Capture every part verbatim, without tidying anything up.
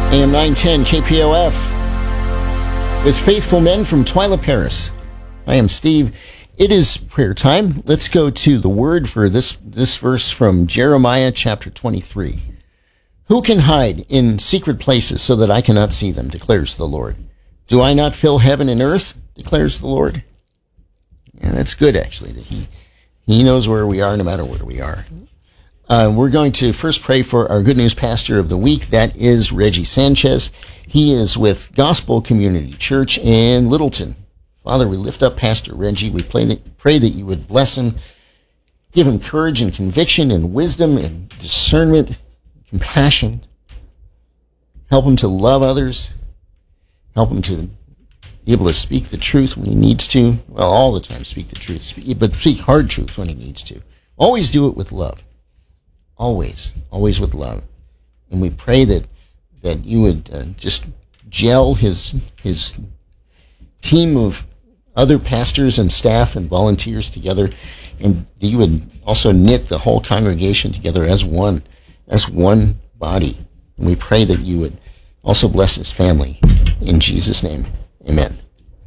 A M nine ten K P O F with Faithful Men from Twyla, Paris. I am Steve. It is prayer time. Let's go to the word for this, this verse from Jeremiah chapter twenty-three. Who can hide in secret places so that I cannot see them, declares the Lord. Do I not fill heaven and earth, declares the Lord? Yeah, that's good, actually, that he, he knows where we are no matter where we are. Uh, we're going to first pray for our Good News Pastor of the Week. That is Reggie Sanchez. He is with Gospel Community Church in Littleton. Father, we lift up Pastor Reggie. We pray that, pray that you would bless him, give him courage and conviction and wisdom and discernment, compassion. Help him to love others. Help him to be able to speak the truth when he needs to. Well, all the time speak the truth, but speak hard truth when he needs to. Always do it with love. Always, always with love. And we pray that that you would uh, just gel his his team of other pastors and staff and volunteers together, and you would also knit the whole congregation together as one, as one body. And we pray that you would also bless his family. In Jesus' name, amen.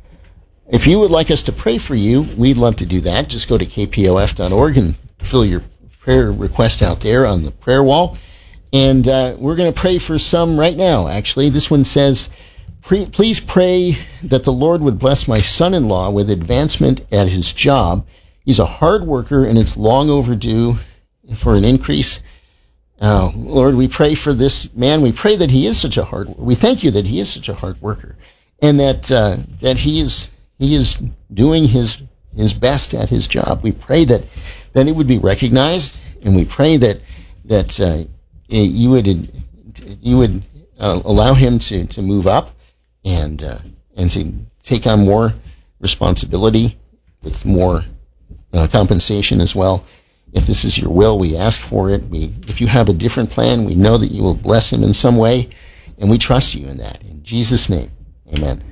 If you would like us to pray for you, we'd love to do that. Just go to k p o f dot org and fill your prayer request out there on the prayer wall. And uh, we're going to pray for some right now, actually. This one says, please pray that the Lord would bless my son-in-law with advancement at his job. He's a hard worker, and it's long overdue for an increase. Uh, Lord, we pray for this man. We pray that he is such a hard worker. We thank you that he is such a hard worker, and that uh, that he is he is doing his his best at his job. We pray that that it would be recognized, and we pray that that uh, you would you would uh, allow him to, to move up and uh, and to take on more responsibility with more uh, compensation as well. If this is your will, we ask for it. We, if you have a different plan, we know that you will bless him in some way, and we trust you in that. In Jesus' name, amen.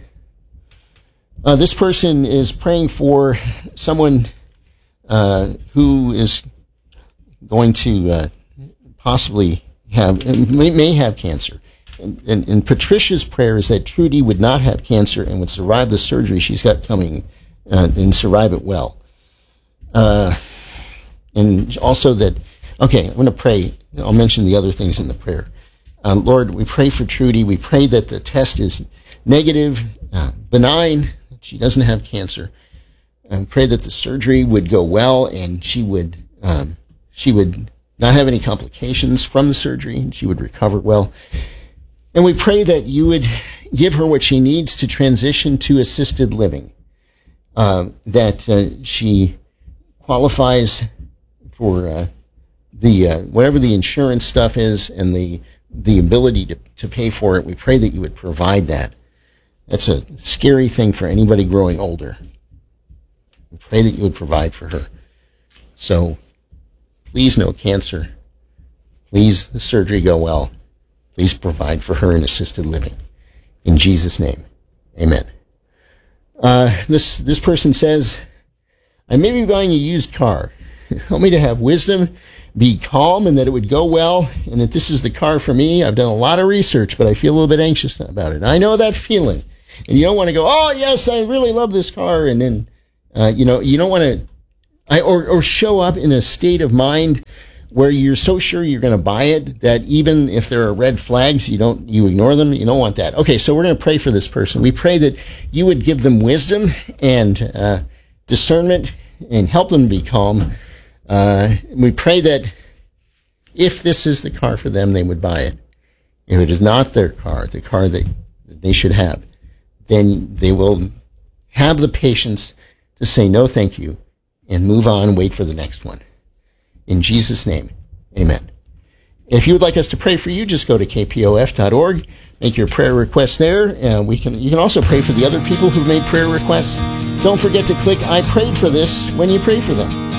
Uh, this person is praying for someone uh, who is going to uh, possibly have, may, may have cancer. And, and, and Patricia's prayer is that Trudy would not have cancer and would survive the surgery she's got coming uh, and survive it well. Uh, and also that, okay, I'm going to pray. I'll mention the other things in the prayer. Uh, Lord, we pray for Trudy. We pray that the test is negative, uh, benign, that she doesn't have cancer. And pray that the surgery would go well and she would um, she would not have any complications from the surgery and she would recover well. And we pray that you would give her what she needs to transition to assisted living, uh, that uh, she qualifies for uh, the uh, whatever the insurance stuff is and the the ability to, to pay for it. We pray that you would provide that. That's a scary thing for anybody growing older. We pray that you would provide for her. So please, no cancer. Please, the surgery go well. Please provide for her in assisted living. In Jesus' name, amen. Uh, this this person says, I may be buying a used car. Help me to have wisdom, be calm, and that it would go well, and that this is the car for me. I've done a lot of research, but I feel a little bit anxious about it. I know that feeling. And you don't want to go, oh, yes, I really love this car, and then, uh, you know, you don't want to, I, or, or show up in a state of mind where you're so sure you're going to buy it that even if there are red flags, you don't, you ignore them. You don't want that. Okay, so we're going to pray for this person. We pray that you would give them wisdom and uh, discernment and help them be calm. Uh, we pray that if this is the car for them, they would buy it. If it is not their car, the car that, that they should have, then they will have the patience to say no thank you and move on and wait for the next one. In Jesus' name, amen. If you would like us to pray for you, just go to k p o f dot org, make your prayer requests there. Uh, we can. You can also pray for the other people who've made prayer requests. Don't forget to click I prayed for this when you pray for them.